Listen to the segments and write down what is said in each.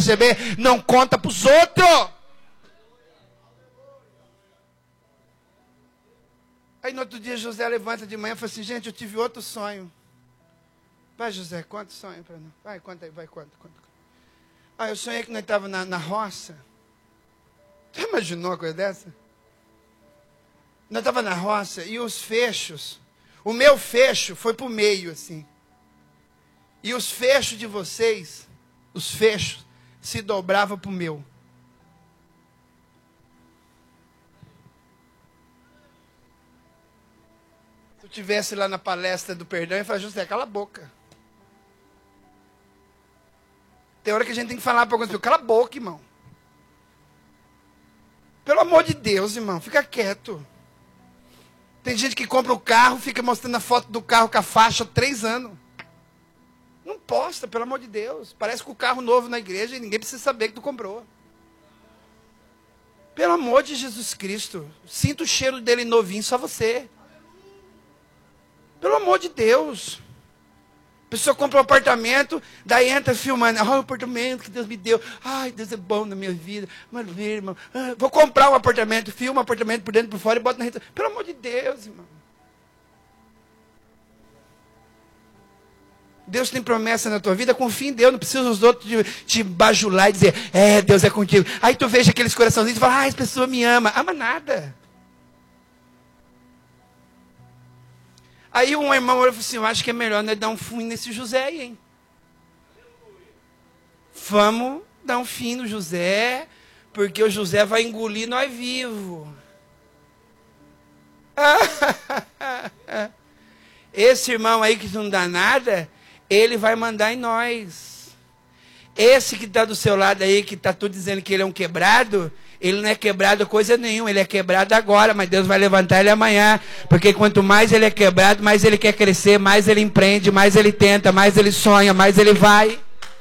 receber, não conta para os outros. Aí no outro dia José levanta de manhã e fala assim, gente, eu tive outro sonho. Vai, José, conta o sonho para nós. Vai, conta aí, vai, conta. Ah, eu sonhei que nós estávamos na roça. Você imaginou uma coisa dessa? Nós estávamos na roça e os fechos, o meu fecho foi para o meio, assim. E os fechos de vocês, os fechos, se dobravam para o meu. Se eu estivesse lá na palestra do perdão, eu ia falar, José, cala a boca. Tem hora que a gente tem que falar para algumas pessoas, cala a boca, irmão. Pelo amor de Deus, irmão, fica quieto. Tem gente que compra o carro, fica mostrando a foto do carro com a faixa há 3 anos. Não posta, pelo amor de Deus. Parece com o carro novo na igreja e ninguém precisa saber que tu comprou. Pelo amor de Jesus Cristo. Sinta o cheiro dele novinho, só você. Pelo amor de Deus. A pessoa compra um apartamento, daí entra filmando. Ah, o apartamento que Deus me deu. Ai, Deus é bom na minha vida. Maravilha, irmão. Ah, vou comprar um apartamento, filma um apartamento por dentro e por fora e bota na rede. Pelo amor de Deus, irmão. Deus tem promessa na tua vida, confia em Deus, não precisa os outros te bajular e dizer, Deus é contigo. Aí tu veja aqueles coraçãozinhos e fala, essa pessoa me ama. Ama nada. Aí um irmão falou assim, eu acho que é melhor nós dar um fim nesse José aí, hein? Vamos dar um fim no José, porque o José vai engolir nós vivos. Esse irmão aí que não dá nada, ele vai mandar em nós. Esse que está do seu lado aí, que está tudo dizendo que ele é um quebrado, ele não é quebrado coisa nenhuma, ele é quebrado agora, mas Deus vai levantar ele amanhã, porque quanto mais ele é quebrado, mais ele quer crescer, mais ele empreende, mais ele tenta, mais ele sonha, mais ele vai.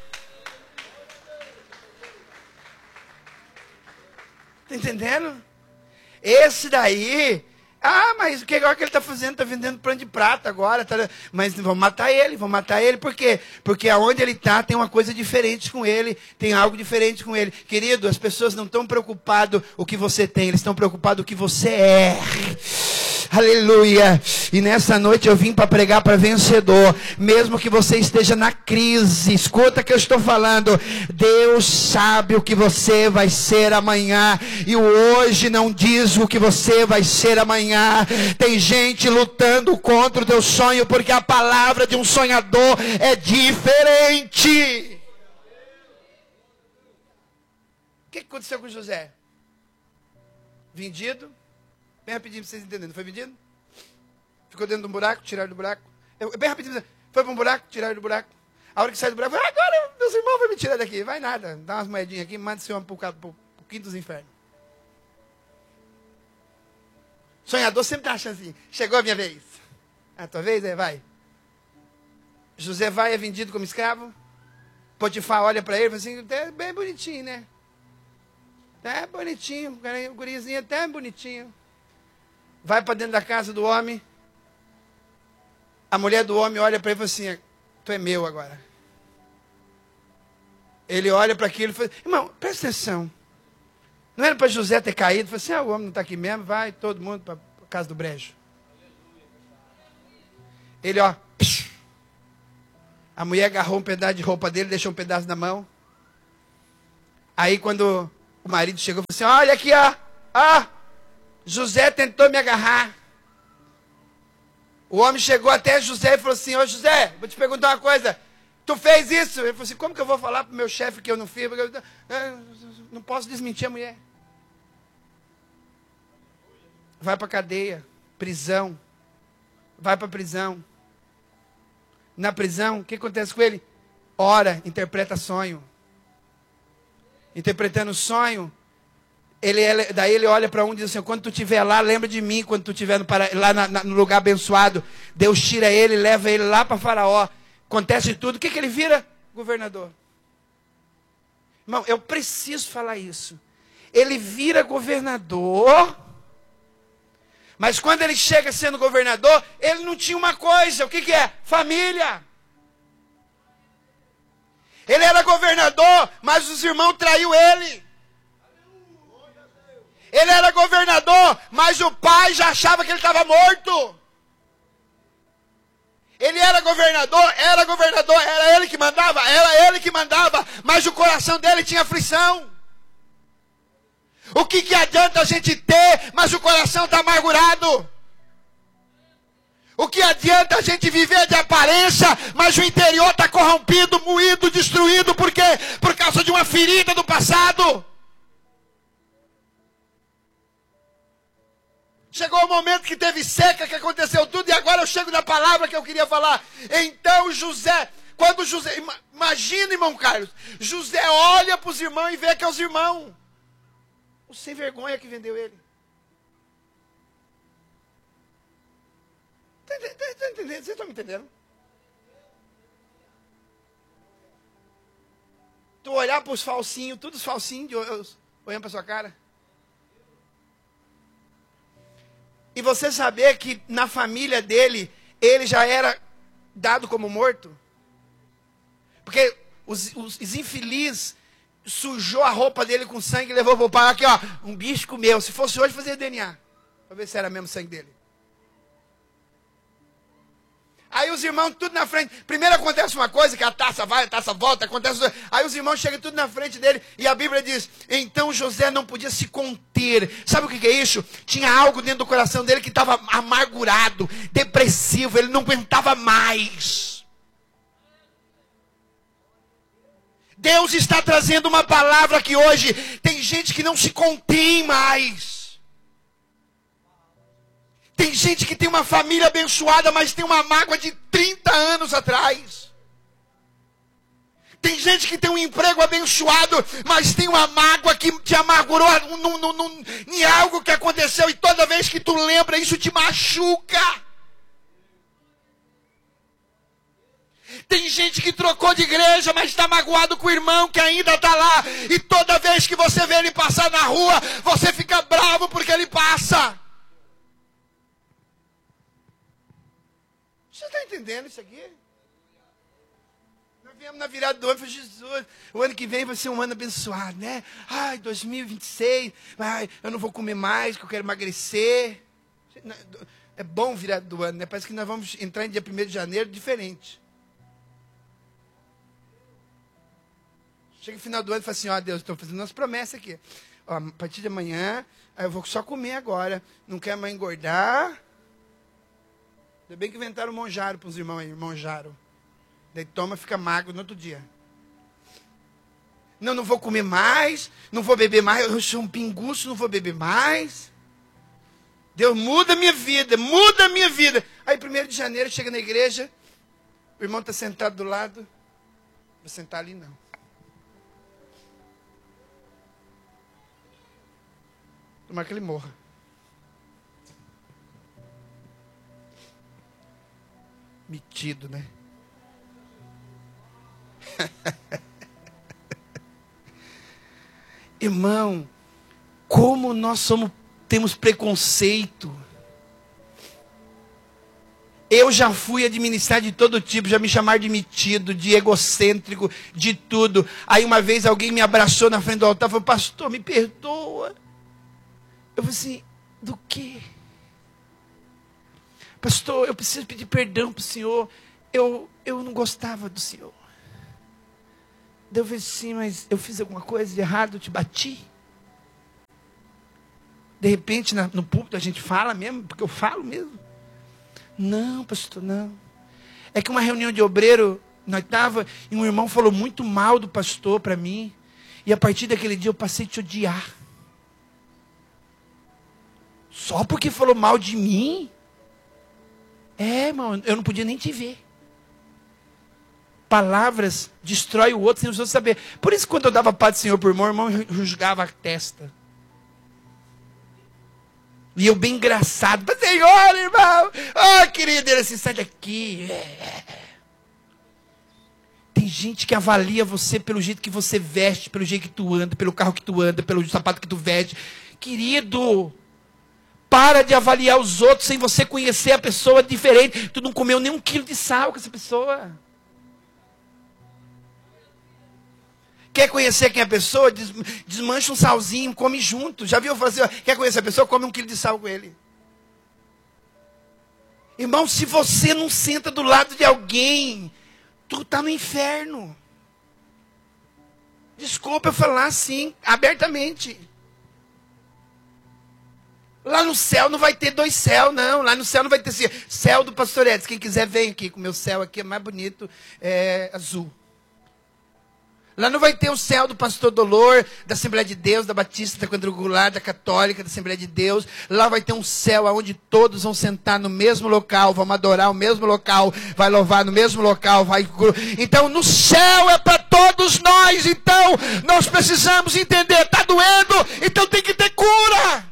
Está entendendo? Esse daí... mas o que agora que ele está fazendo? Está vendendo pano de prata agora. Mas vão matar ele, Por quê? Porque aonde ele está tem uma coisa diferente com ele, tem algo diferente com ele. Querido, as pessoas não estão preocupadas o que você tem, eles estão preocupados o que você é. Aleluia. E nessa noite eu vim para pregar para vencedor. Mesmo que você esteja na crise, escuta o que eu estou falando. Deus sabe o que você vai ser amanhã. E o hoje não diz o que você vai ser amanhã. Tem gente lutando contra o teu sonho, porque a palavra de um sonhador é diferente. O que aconteceu com José? Vendido. Bem rapidinho para vocês entenderem. Não foi vendido? Ficou dentro de um buraco, tiraram do buraco. Bem rapidinho. Foi para um buraco, tiraram do buraco. A hora que sai do buraco, agora meus irmãos vão me tirar daqui. Vai nada. Dá umas moedinhas aqui, manda esse homem para o quinto dos infernos. Sonhador sempre dá uma chancinha. Chegou a minha vez. A tua vez? Vai. José vai, é vendido como escravo. Potifar olha para ele e fala assim, é bem bonitinho, né? É bonitinho. O gurizinho até bonitinho. Vai para dentro da casa do homem. A mulher do homem olha para ele e fala assim, tu é meu agora. Ele olha para aquilo e fala, irmão, presta atenção. Não era para José ter caído? Fala assim, o homem não está aqui mesmo, vai todo mundo para a casa do brejo. Ele, a mulher agarrou um pedaço de roupa dele, deixou um pedaço na mão. Aí quando o marido chegou, falou assim, olha aqui, José tentou me agarrar. O homem chegou até José e falou assim, José, vou te perguntar uma coisa. Tu fez isso? Ele falou assim, como que eu vou falar para o meu chefe que eu não fiz? Porque eu não posso desmentir a mulher. Vai para a cadeia, prisão. Vai para a prisão. Na prisão, o que acontece com ele? Ora, interpreta sonho. Interpretando sonho, daí ele olha para um e diz assim, quando tu estiver lá, lembra de mim, quando tu estiver lá no lugar abençoado. Deus tira ele, leva ele lá para Faraó. Acontece tudo, o que ele vira? Governador. Irmão, eu preciso falar isso. Ele vira governador, mas quando ele chega sendo governador, ele não tinha uma coisa, o que é? Família. Ele era governador, mas os irmãos traiu ele. Ele era governador, mas o pai já achava que ele estava morto. Ele era governador, era ele que mandava, mas o coração dele tinha aflição. O que adianta a gente ter, mas o coração está amargurado? O que adianta a gente viver de aparência, mas o interior está corrompido, moído, destruído, por quê? Por causa de uma ferida do passado. Chegou o momento que teve seca, que aconteceu tudo, e agora eu chego na palavra que eu queria falar. Então quando José, imagina, irmão Carlos, José olha para os irmãos e vê que é os irmãos. O sem vergonha que vendeu ele. Tá entendendo? Vocês estão me entendendo? Tu olhar para os falsinhos, todos falsinhos, olhando para sua cara. E você saber que na família dele, ele já era dado como morto. Porque os infelizes sujou a roupa dele com sangue e levou para o pai. Aqui, ó, um bicho comeu. Se fosse hoje, fazia DNA. Para ver se era mesmo sangue dele. Aí os irmãos tudo na frente. Primeiro acontece uma coisa, que a taça vai, a taça volta, acontece. Aí os irmãos chegam tudo na frente dele. E a Bíblia diz, então José não podia se conter. Sabe o que é isso? Tinha algo dentro do coração dele que estava amargurado, depressivo. Ele não aguentava mais. Deus está trazendo uma palavra aqui hoje. Tem gente que não se contém mais. Tem gente que tem uma família abençoada, mas tem uma mágoa de 30 anos atrás. Tem gente que tem um emprego abençoado, mas tem uma mágoa que te amargurou em algo que aconteceu. E toda vez que tu lembra, isso te machuca. Tem gente que trocou de igreja, mas está magoado com o irmão que ainda está lá. E toda vez que você vê ele passar na rua, você fica bravo porque ele passa. Você está entendendo isso aqui? Nós viemos na virada do ano e falamos, Jesus, o ano que vem vai ser um ano abençoado, né? Ai, 2026, ai, eu não vou comer mais, que eu quero emagrecer. É bom virada do ano, né? Parece que nós vamos entrar em dia 1º de janeiro diferente. Chega no final do ano e fala assim, ó, Deus, estou fazendo umas promessas aqui. Ó, a partir de amanhã, eu vou só comer agora, não quero mais engordar. Ainda bem que inventaram o monjaro para os irmãos aí, monjaro. Daí toma, fica magro no outro dia. Não vou comer mais, não vou beber mais, eu sou um pinguço, não vou beber mais. Deus, muda a minha vida, muda a minha vida. Aí 1º de janeiro, chega na igreja, o irmão está sentado do lado, vou sentar ali não. Tomara que ele morra. Metido, né? Irmão, como nós temos preconceito. Eu já fui administrar de todo tipo, já me chamaram de metido, de egocêntrico, de tudo. Aí uma vez alguém me abraçou na frente do altar e falou, pastor, me perdoa. Eu falei assim, do quê? Pastor, eu preciso pedir perdão para o senhor. Eu não gostava do senhor. Eu falei assim, mas eu fiz alguma coisa de errado, eu te bati? De repente, no púlpito a gente fala mesmo, porque eu falo mesmo. Não, pastor, não. É que uma reunião de obreiro, nós estávamos, e um irmão falou muito mal do pastor para mim. E a partir daquele dia eu passei a te odiar. Só porque falou mal de mim? É, irmão, eu não podia nem te ver. Palavras destroem o outro sem os outros saber. Por isso, quando eu dava paz do Senhor por irmão, o irmão rusgava a testa. E eu bem engraçado. Senhor, irmão. Oh, querido, ele assim, sai daqui. Tem gente que avalia você pelo jeito que você veste, pelo jeito que tu anda, pelo carro que tu anda, pelo sapato que tu veste. Querido, para de avaliar os outros sem você conhecer a pessoa diferente. Tu não comeu nem 1 quilo de sal com essa pessoa. Quer conhecer quem é a pessoa? Desmancha um salzinho, come junto. Já viu fazer? Quer conhecer a pessoa? Come 1 quilo de sal com ele. Irmão, se você não senta do lado de alguém, tu está no inferno. Desculpa eu falar assim, abertamente. Lá no céu não vai ter 2 céus, não. Lá no céu não vai ter assim, céu do pastor Edson. Quem quiser vem aqui, com o meu céu aqui é mais bonito, é azul. Lá não vai ter o céu do pastor Dolor, da Assembleia de Deus, da Batista, da Quadrangular, da Católica, da Assembleia de Deus. Lá vai ter um céu onde todos vão sentar no mesmo local, vão adorar no mesmo local, vai louvar no mesmo local. Então, no céu é para todos nós. Então, nós precisamos entender, está doendo, então tem que ter cura.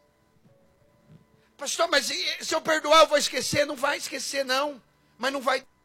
Pastor, mas se eu perdoar eu vou esquecer? Não vai esquecer, não. Mas não vai...